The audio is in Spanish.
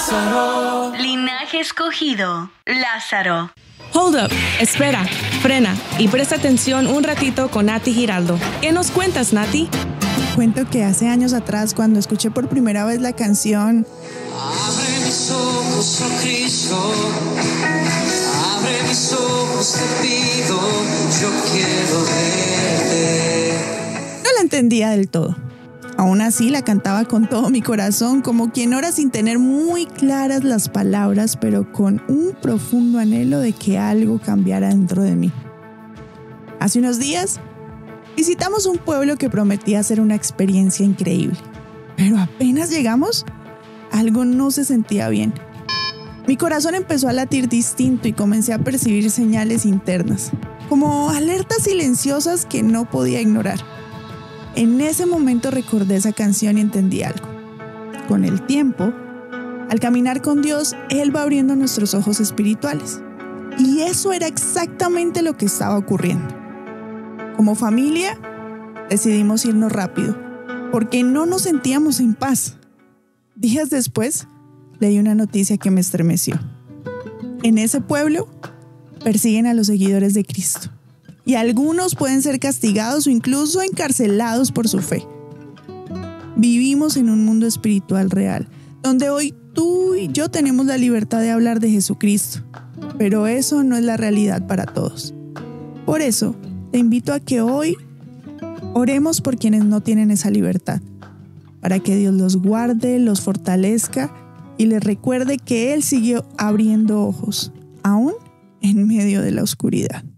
Lázaro. Linaje escogido, Lázaro. Hold up, espera, frena y presta atención un ratito con Nati Giraldo. ¿Qué nos cuentas, Nati? Cuento que hace años atrás, cuando escuché por primera vez la canción Abre mis ojos, oh Cristo. Abre mis ojos, te pido. Yo quiero verte. no la entendía del todo. Aún así la cantaba con todo mi corazón, como quien ora sin tener muy claras las palabras, pero con un profundo anhelo de que algo cambiara dentro de mí. Hace unos días visitamos un pueblo que prometía ser una experiencia increíble, pero apenas llegamos, algo no se sentía bien. Mi corazón empezó a latir distinto y comencé a percibir señales internas, como alertas silenciosas que no podía ignorar. En ese momento recordé esa canción y entendí algo. Con el tiempo, al caminar con Dios, Él va abriendo nuestros ojos espirituales. Y eso era exactamente lo que estaba ocurriendo. Como familia, decidimos irnos rápido, porque no nos sentíamos en paz. Días después, leí una noticia que me estremeció. En ese pueblo, persiguen a los seguidores de Cristo. Y algunos pueden ser castigados o incluso encarcelados por su fe. Vivimos en un mundo espiritual real, donde hoy tú y yo tenemos la libertad de hablar de Jesucristo, pero eso no es la realidad para todos. Por eso, te invito a que hoy oremos por quienes no tienen esa libertad, para que Dios los guarde, los fortalezca y les recuerde que Él siguió abriendo ojos, aún en medio de la oscuridad.